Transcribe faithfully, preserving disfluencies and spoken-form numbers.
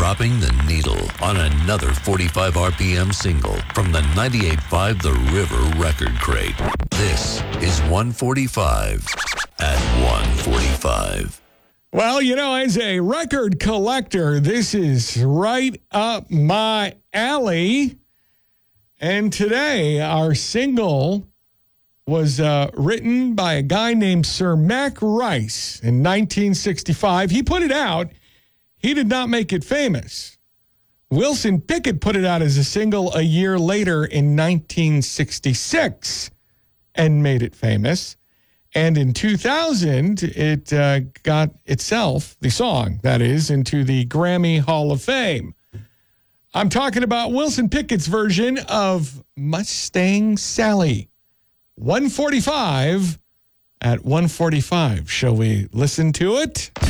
dropping the needle on another forty-five R P M single from the ninety-eight point five The River Record Crate. This is one forty-five at one forty-five. Well, you know, as a record collector, this is right up my alley. And today, our single was uh, written by a guy named Sir Mac Rice in nineteen sixty-five. He put it out. He did not make it famous. Wilson Pickett put it out as a single a year later in nineteen sixty-six and made it famous. And in two thousand, it uh, got itself, the song, that is, into the Grammy Hall of Fame. I'm talking about Wilson Pickett's version of Mustang Sally. one forty-five at one forty-five. Shall we listen to it?